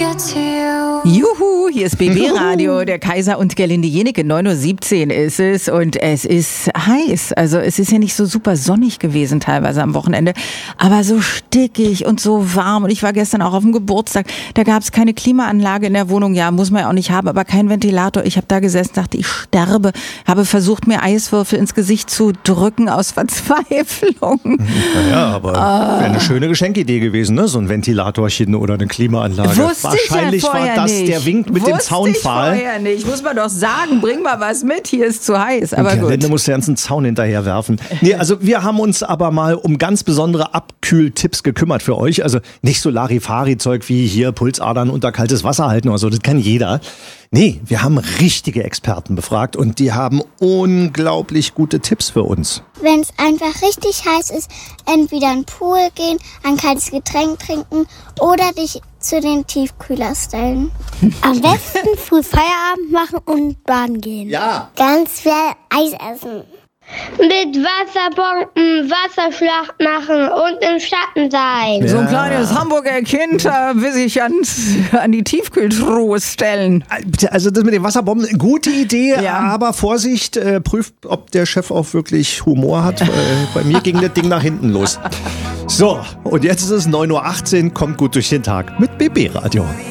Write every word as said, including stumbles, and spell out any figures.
get to you. Juhu, hier ist B B-Radio, der Kaiser und Gerlinde Jenecke, neun Uhr siebzehn ist es und es ist heiß. Also es ist ja nicht so super sonnig gewesen teilweise am Wochenende, aber so stickig und so warm. Und ich war gestern auch auf dem Geburtstag, da gab es keine Klimaanlage in der Wohnung, ja, muss man ja auch nicht haben, aber kein Ventilator. Ich habe da gesessen, dachte, ich sterbe, habe versucht, mir Eiswürfel ins Gesicht zu drücken aus Verzweiflung. Naja, aber ah. wäre eine schöne Geschenkidee gewesen, ne? So ein Ventilatorchen oder eine Klimaanlage. Wusste Wahrscheinlich ich ja war das nicht. der Wink mit Wusste dem Zaunpfahl. Ich vorher nicht. Muss man doch sagen, bring mal was mit, hier ist zu heiß. Aber gut. Gerlinde muss den ganzen Zaun hinterher werfen. Nee, also wir haben uns aber mal um ganz besondere Abkühltipps gekümmert für euch. Also nicht so Larifari-Zeug wie hier Pulsadern unter kaltes Wasser halten oder so, das kann jeder. Nee, wir haben richtige Experten befragt und die haben unglaublich gute Tipps für uns. Wenn es einfach richtig heiß ist, entweder in den Pool gehen, ein kaltes Getränk trinken oder dich zu den Tiefkühler stellen. Am besten früh Feierabend machen und baden gehen. Ja. Ganz viel Eis essen. Mit Wasserbomben Wasserschlacht machen und im Schatten sein. Ja. So ein kleines Hamburger Kind äh, will sich ans, an die Tiefkühltruhe stellen. Also das mit den Wasserbomben, gute Idee, ja. aber Vorsicht, äh, prüft, ob der Chef auch wirklich Humor hat. Äh, bei mir ging das Ding nach hinten los. So, und jetzt ist es neun Uhr achtzehn, kommt gut durch den Tag mit B B-Radio.